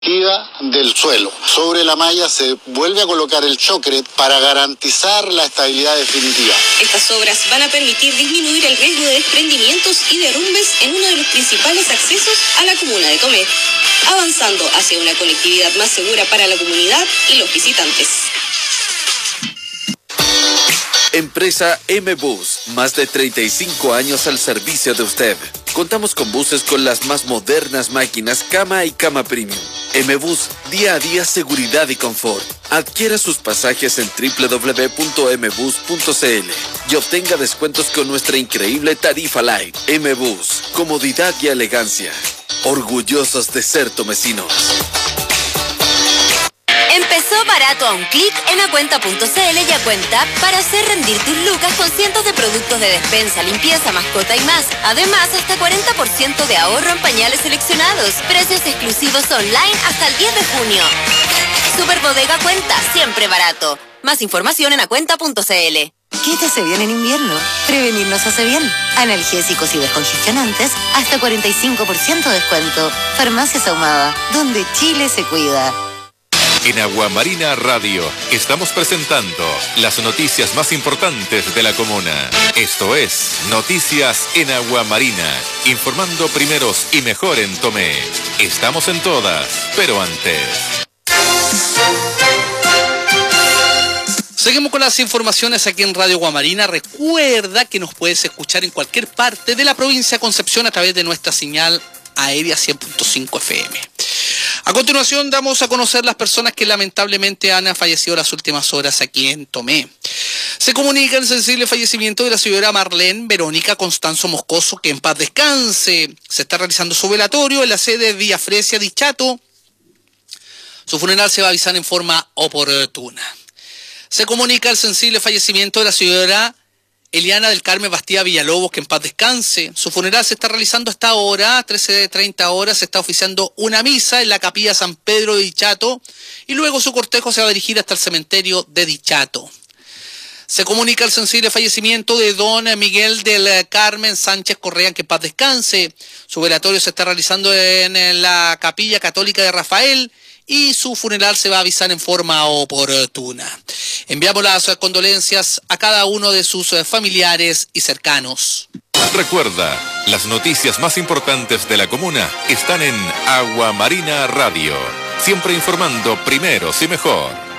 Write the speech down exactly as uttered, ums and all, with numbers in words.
del suelo. Sobre la malla se vuelve a colocar el chocret para garantizar la estabilidad definitiva. Estas obras van a permitir disminuir el riesgo de desprendimientos y derrumbes en uno de los principales accesos a la comuna de Tomé, avanzando hacia una conectividad más segura para la comunidad y los visitantes. Empresa M-Bus, más de treinta y cinco años al servicio de usted. Contamos con buses con las más modernas máquinas cama y cama premium. M-Bus, día a día seguridad y confort. Adquiera sus pasajes en doble u doble u doble u punto m bus punto c l y obtenga descuentos con nuestra increíble tarifa Light. M-Bus, comodidad y elegancia. Orgullosos de ser tomecinos. Empezó barato a un clic en acuenta punto c l y Acuenta para hacer rendir tus lucas con cientos de productos de despensa, limpieza, mascota y más. Además, hasta cuarenta por ciento de ahorro en pañales seleccionados. Precios exclusivos online hasta el diez de junio. Super Bodega Acuenta, siempre barato. Más información en acuenta punto c l. ¿Qué te hace bien en invierno? Prevenir nos hace bien. Analgésicos y descongestionantes, hasta cuarenta y cinco por ciento de descuento. Farmacias Ahumada, donde Chile se cuida. En Aguamarina Radio estamos presentando las noticias más importantes de la comuna. Esto es Noticias en Aguamarina, informando primeros y mejor en Tomé. Estamos en todas, pero antes. Seguimos con las informaciones aquí en Radio Aguamarina. Recuerda que nos puedes escuchar en cualquier parte de la provincia de Concepción a través de nuestra señal aérea cien punto cinco F M. A continuación damos a conocer las personas que lamentablemente han fallecido las últimas horas aquí en Tomé. Se comunica el sensible fallecimiento de la señora Marlene Verónica Constanzo Moscoso, que en paz descanse. Se está realizando su velatorio en la sede de Villa Fresia, Dichato. Su funeral se va a avisar en forma oportuna. Se comunica el sensible fallecimiento de la señora Eliana del Carmen Bastida Villalobos, que en paz descanse. Su funeral se está realizando hasta ahora, trece treinta horas, se está oficiando una misa en la capilla San Pedro de Dichato y luego su cortejo se va a dirigir hasta el cementerio de Dichato. Se comunica el sensible fallecimiento de don Miguel del Carmen Sánchez Correa, que en paz descanse. Su velatorio se está realizando en la capilla católica de Rafael y su funeral se va a avisar en forma oportuna. Enviamos las condolencias a cada uno de sus familiares y cercanos. Recuerda, las noticias más importantes de la comuna están en Aguamarina Radio, siempre informando primeros y mejor.